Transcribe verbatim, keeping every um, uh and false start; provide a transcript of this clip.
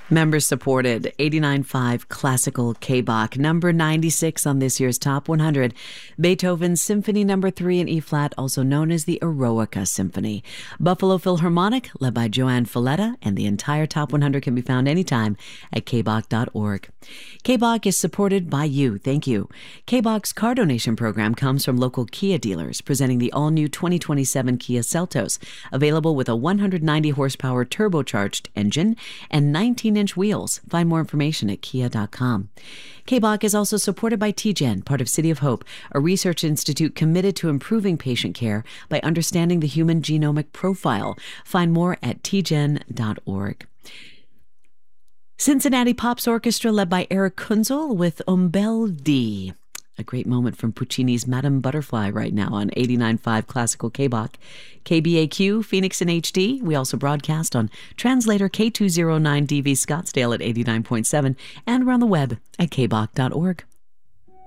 Member supported, eighty-nine point five classical K-Bach, number ninety-six on this year's Top one hundred. Beethoven's Symphony Number three in E-flat, also known as the Eroica Symphony. Buffalo Philharmonic, led by Joanne Falletta, and the entire Top one hundred can be found anytime at k bach dot org. K-Bach is supported by you. Thank you. K-Bach's car donation program comes from local Kia dealers, presenting the all-new twenty twenty-seven Kia Seltos, available with a one hundred ninety horsepower turbocharged engine and nineteen inch wheels. Find more information at kia dot com. K-Bach is also supported by T G E N, part of City of Hope, a research institute committed to improving patient care by understanding the human genomic profile. Find more at t gen dot org. Cincinnati Pops Orchestra, led by Eric Kunzel with Umbel D. A great moment from Puccini's Madame Butterfly right now on eighty-nine point five Classical K-Bach. K B A Q, Phoenix in H D. We also broadcast on translator K two oh nine D V Scottsdale at eighty-nine point seven and around the web at k bach dot org.